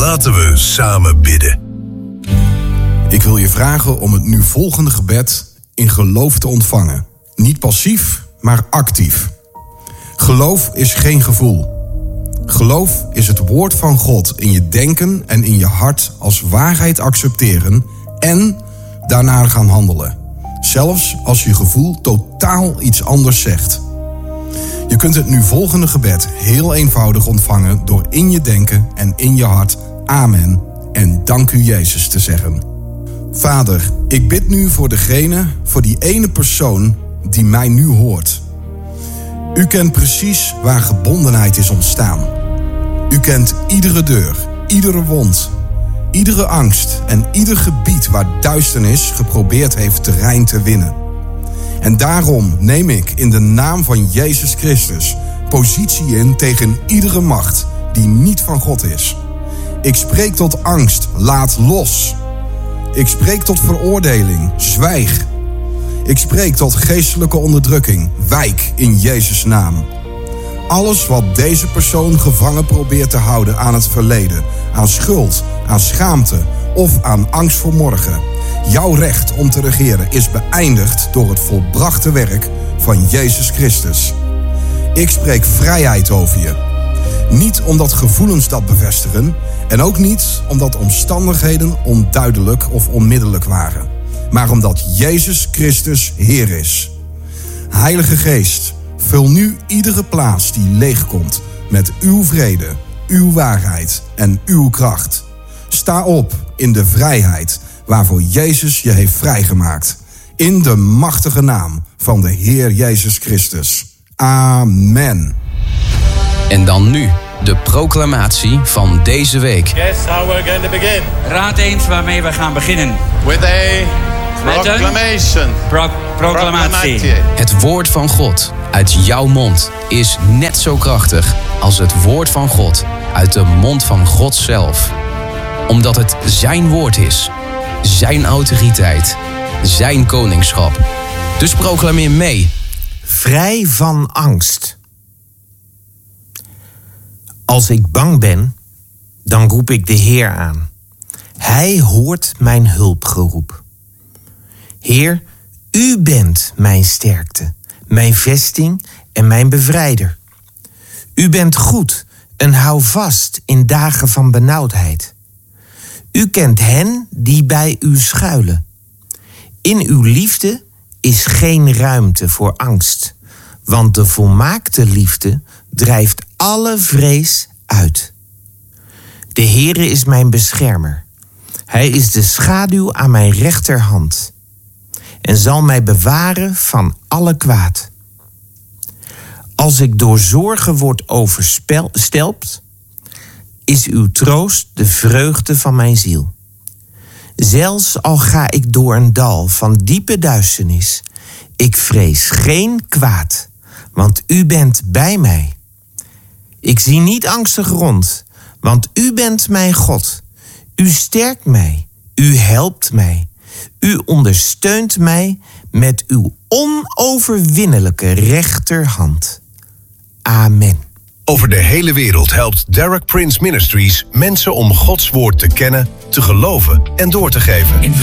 Laten we samen bidden. Ik wil je vragen om het nu volgende gebed in geloof te ontvangen. Niet passief, maar actief. Geloof is geen gevoel. Geloof is het woord van God in je denken en in je hart als waarheid accepteren en daarna gaan handelen. Zelfs als je gevoel totaal iets anders zegt. Je kunt het nu volgende gebed heel eenvoudig ontvangen door in je denken en in je hart amen en dank u Jezus te zeggen. Vader, ik bid nu voor die ene persoon die mij nu hoort. U kent precies waar gebondenheid is ontstaan. U kent iedere deur, iedere wond, iedere angst en ieder gebied waar duisternis geprobeerd heeft terrein te winnen. En daarom neem ik in de naam van Jezus Christus positie in tegen iedere macht die niet van God is. Ik spreek tot angst, laat los. Ik spreek tot veroordeling, zwijg. Ik spreek tot geestelijke onderdrukking, wijk in Jezus' naam. Alles wat deze persoon gevangen probeert te houden aan het verleden, aan schuld, aan schaamte of aan angst voor morgen. Jouw recht om te regeren is beëindigd door het volbrachte werk van Jezus Christus. Ik spreek vrijheid over je. Niet omdat gevoelens dat bevestigen en ook niet omdat omstandigheden onduidelijk of onmiddellijk waren, maar omdat Jezus Christus Heer is. Heilige Geest, vul nu iedere plaats die leeg komt met uw vrede, uw waarheid en uw kracht. Sta op in de vrijheid waarvoor Jezus je heeft vrijgemaakt. In de machtige naam van de Heer Jezus Christus. Amen. En dan nu de proclamatie van deze week. Guess how we're going to begin. Raad eens waarmee we gaan beginnen. With a proclamation. Proclamatie. Het woord van God uit jouw mond is net zo krachtig als het woord van God uit de mond van God zelf. Omdat het zijn woord is, zijn autoriteit, zijn koningschap. Dus proclameer mee. Vrij van angst. Als ik bang ben, dan roep ik de Heer aan. Hij hoort mijn hulpgeroep. Heer, u bent mijn sterkte, mijn vesting en mijn bevrijder. U bent goed en hou vast in dagen van benauwdheid. U kent hen die bij u schuilen. In uw liefde is geen ruimte voor angst, want de volmaakte liefde drijft alle vrees uit. De Heere is mijn beschermer. Hij is de schaduw aan mijn rechterhand en zal mij bewaren van alle kwaad. Als ik door zorgen word overstelpt, is uw troost de vreugde van mijn ziel. Zelfs al ga ik door een dal van diepe duisternis, ik vrees geen kwaad, want u bent bij mij. Ik zie niet angstig rond, want u bent mijn God. U sterkt mij, u helpt mij, u ondersteunt mij met uw onoverwinnelijke rechterhand. Amen. Over de hele wereld helpt Derek Prince Ministries mensen om Gods woord te kennen, te geloven en door te geven.